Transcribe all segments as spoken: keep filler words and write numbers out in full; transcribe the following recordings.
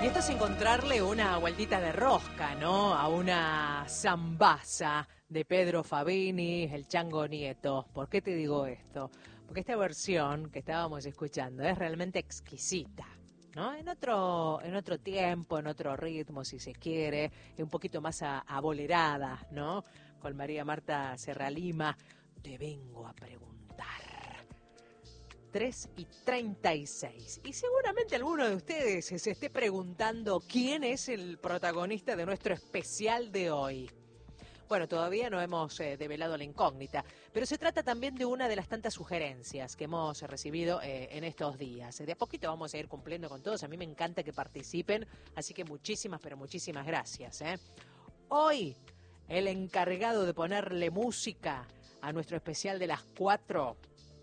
Y esto es encontrarle una vueltita de rosca, ¿no? A una zambaza de Pedro Fabini, el Chango Nieto. ¿Por qué te digo esto? Porque esta versión que estábamos escuchando es realmente exquisita, ¿no? En otro, en otro tiempo, en otro ritmo, si se quiere, un poquito más a- abolerada, ¿no? Con María Marta Serralima. Te vengo a preguntar. tres y treinta y seis. Y seguramente alguno de ustedes se esté preguntando quién es el protagonista de nuestro especial de hoy. Bueno, todavía no hemos eh, develado la incógnita, pero se trata también de una de las tantas sugerencias que hemos recibido eh, en estos días. De a poquito vamos a ir cumpliendo con todos. A mí me encanta que participen, así que muchísimas, pero muchísimas gracias, ¿eh? Hoy, el encargado de ponerle música a nuestro especial de las cuatro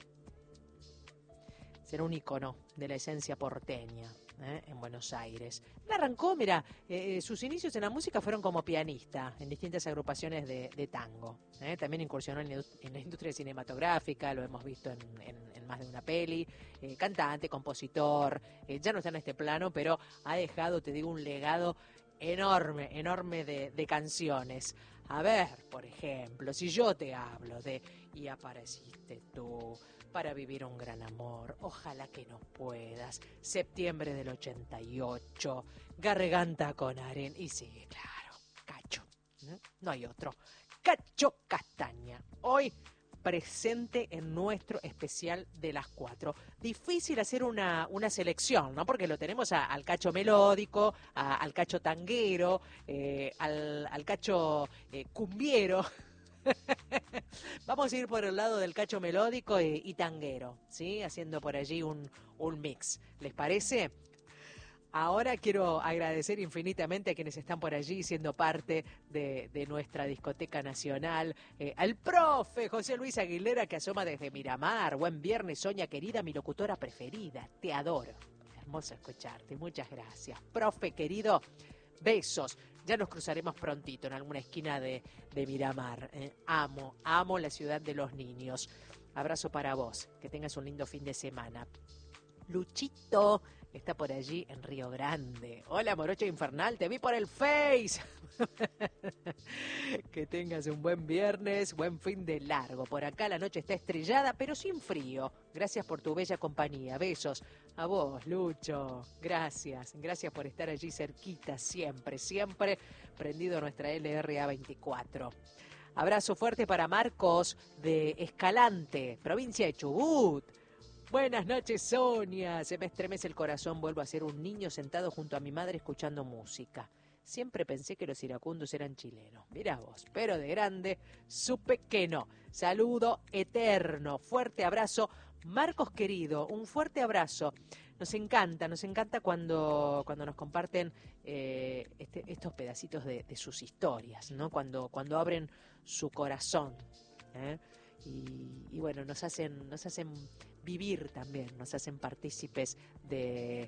será un ícono de la esencia porteña, ¿eh? En Buenos Aires. Él arrancó, mira, eh, sus inicios en la música fueron como pianista en distintas agrupaciones de, de tango. ¿eh? También incursionó en, en la industria cinematográfica, lo hemos visto en, en, en más de una peli. Eh, cantante, compositor, eh, ya no está en este plano, pero ha dejado, te digo, un legado enorme, enorme de, de canciones. A ver, por ejemplo, si yo te hablo de Y apareciste tú, Para vivir un gran amor, Ojalá que no puedas, Septiembre del ochenta y ocho, Garganta con arena, y sí, claro, Cacho, ¿eh? No hay otro, Cacho Castaña, hoy presente en nuestro especial de las cuatro. Difícil hacer una, una selección, ¿no? Porque lo tenemos a, al Cacho melódico, a, al Cacho tanguero, eh, al, al Cacho eh, cumbiero. Vamos a ir por el lado del Cacho melódico y, y tanguero, ¿sí? Haciendo por allí un, un mix. ¿Les parece? Ahora quiero agradecer infinitamente a quienes están por allí siendo parte de, de nuestra discoteca nacional. Eh, al profe José Luis Aguilera que asoma desde Miramar. Buen viernes, Soña querida, mi locutora preferida. Te adoro. Hermoso escucharte. Muchas gracias. Profe querido, besos. Ya nos cruzaremos prontito en alguna esquina de, de Miramar. Eh, amo, amo la ciudad de los niños. Abrazo para vos. Que tengas un lindo fin de semana. Luchito está por allí en Río Grande. Hola, Morocho Infernal, te vi por el Face. Que tengas un buen viernes, buen fin de largo. Por acá la noche está estrellada, pero sin frío. Gracias por tu bella compañía. Besos. A vos, Lucho. Gracias. Gracias por estar allí cerquita, siempre, siempre prendido a nuestra L R A veinticuatro. Abrazo fuerte para Marcos de Escalante, provincia de Chubut. Buenas noches, Sonia. Se me estremece el corazón. Vuelvo a ser un niño sentado junto a mi madre escuchando música. Siempre pensé que los iracundos eran chilenos. Mirá vos, pero de grande supe que no. Saludo eterno. Fuerte abrazo. Marcos querido, un fuerte abrazo. Nos encanta, nos encanta cuando, cuando nos comparten eh, este, estos pedacitos de, de sus historias, ¿no? Cuando, cuando abren su corazón, ¿eh? Y, y bueno, nos hacen, nos hacen vivir también, nos hacen partícipes de,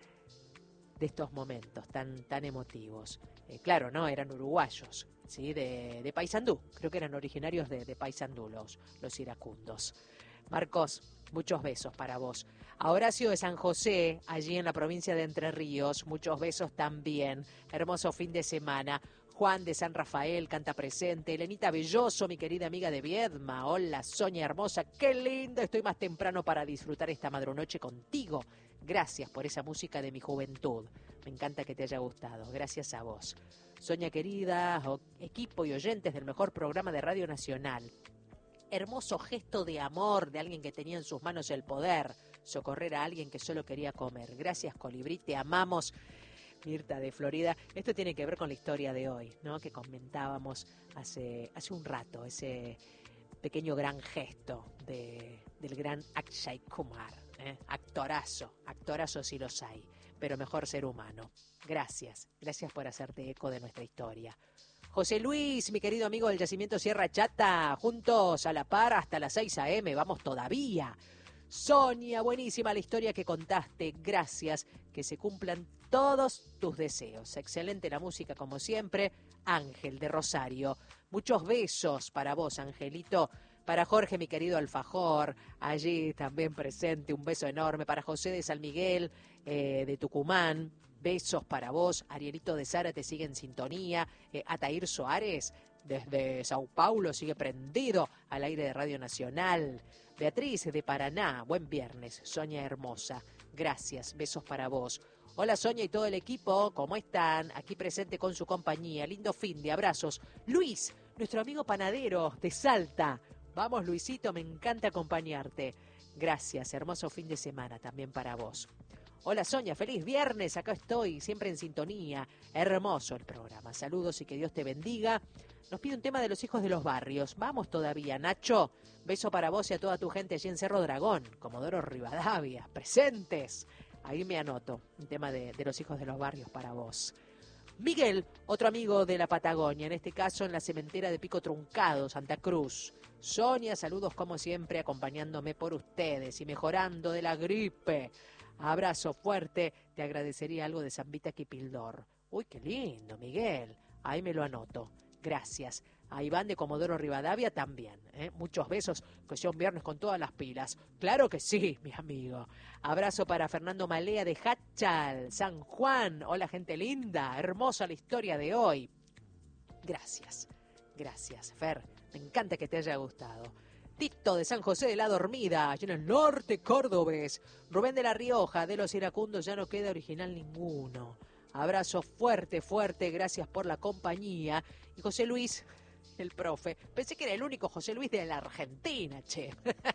de estos momentos tan, tan emotivos. Eh, claro, ¿no? Eran uruguayos, ¿sí? De, de Paysandú, creo que eran originarios de, de Paysandú los, los iracundos. Marcos, muchos besos para vos. A Horacio de San José, allí en la provincia de Entre Ríos, muchos besos también. Hermoso fin de semana. Juan de San Rafael canta presente. Elenita Belloso, mi querida amiga de Viedma. Hola, Soña hermosa. Qué lindo. Estoy más temprano para disfrutar esta madrunoche contigo. Gracias por esa música de mi juventud. Me encanta que te haya gustado. Gracias a vos. Soña querida, equipo y oyentes del mejor programa de Radio Nacional. Hermoso gesto de amor de alguien que tenía en sus manos el poder. Socorrer a alguien que solo quería comer. Gracias, Colibrí, te amamos. Mirta de Florida, esto tiene que ver con la historia de hoy, ¿no? Que comentábamos hace, hace un rato, ese pequeño gran gesto de, del gran Akshay Kumar, ¿eh? Actorazo, actorazo si los hay, pero mejor ser humano. Gracias, gracias por hacerte eco de nuestra historia. José Luis, mi querido amigo del Yacimiento Sierra Chata, juntos a la par hasta las seis a eme, vamos todavía. Sonia, buenísima la historia que contaste, gracias, que se cumplan todos tus deseos. Excelente la música como siempre. Ángel de Rosario, muchos besos para vos, Angelito. Para Jorge, mi querido alfajor, allí también presente, un beso enorme. Para José de San Miguel, eh, de Tucumán. Besos para vos. Arielito de Sara te sigue en sintonía. Eh, Atair Soares desde Sao Paulo sigue prendido al aire de Radio Nacional. Beatriz de Paraná, buen viernes. Sonia hermosa, gracias, besos para vos. Hola Sonia y todo el equipo, ¿cómo están? Aquí presente con su compañía, lindo fin de abrazos. Luis, nuestro amigo panadero de Salta. Vamos Luisito, me encanta acompañarte. Gracias, hermoso fin de semana también para vos. Hola Sonia, feliz viernes, acá estoy, siempre en sintonía. Hermoso el programa, saludos y que Dios te bendiga. Nos pide un tema de los hijos de los barrios. Vamos todavía, Nacho. Beso para vos y a toda tu gente allí en Cerro Dragón. Comodoro Rivadavia, presentes. Ahí me anoto, un tema de, de los hijos de los barrios para vos. Miguel, otro amigo de la Patagonia, en este caso en la cementera de Pico Truncado, Santa Cruz. Sonia, saludos como siempre, acompañándome por ustedes y mejorando de la gripe. Abrazo fuerte, te agradecería algo de Zambita Kipildor. Uy, qué lindo, Miguel. Ahí me lo anoto. Gracias. A Iván de Comodoro Rivadavia también. ¿eh? Muchos besos, que sea un viernes con todas las pilas. Claro que sí, mi amigo. Abrazo para Fernando Malea de Hachal, San Juan. Hola, gente linda. Hermosa la historia de hoy. Gracias. Gracias, Fer. Me encanta que te haya gustado. Tito de San José de la Dormida, allí en el norte cordobés. Rubén de la Rioja, de los iracundos, ya no queda original ninguno. Abrazo fuerte, fuerte, gracias por la compañía. Y José Luis, el profe, pensé que era el único José Luis de la Argentina, che.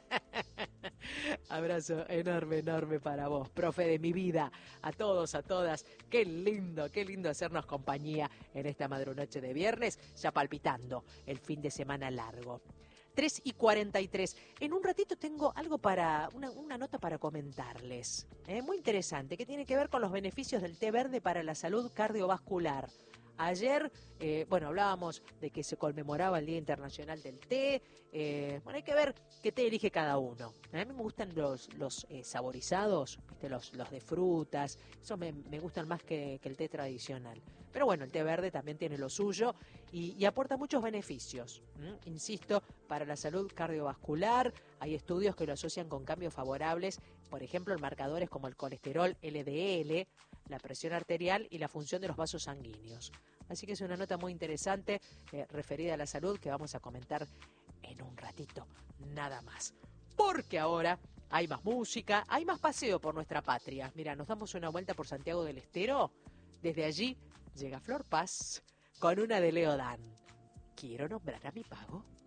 Abrazo enorme, enorme para vos, profe de mi vida. A todos, a todas, qué lindo, qué lindo hacernos compañía en esta madrunoche de viernes, ya palpitando el fin de semana largo. tres y cuarenta y tres. En un ratito tengo algo para, una, una nota para comentarles. ¿eh? Muy interesante, que tiene que ver con los beneficios del té verde para la salud cardiovascular. Ayer, eh, bueno, hablábamos de que se conmemoraba el Día Internacional del Té. Eh, bueno, hay que ver qué té elige cada uno. A mí me gustan los, los eh, saborizados, ¿viste? Los, los de frutas. Esos me, me gustan más que, que el té tradicional. Pero bueno, el té verde también tiene lo suyo y, y aporta muchos beneficios. ¿m? Insisto, para la salud cardiovascular hay estudios que lo asocian con cambios favorables, por ejemplo, en marcadores como el colesterol L D L, la presión arterial y la función de los vasos sanguíneos. Así que es una nota muy interesante eh, referida a la salud que vamos a comentar en un ratito, nada más. Porque ahora hay más música, hay más paseo por nuestra patria. Mira, nos damos una vuelta por Santiago del Estero. Desde allí llega Flor Paz con una de Leo Dan. Quiero nombrar a mi pago.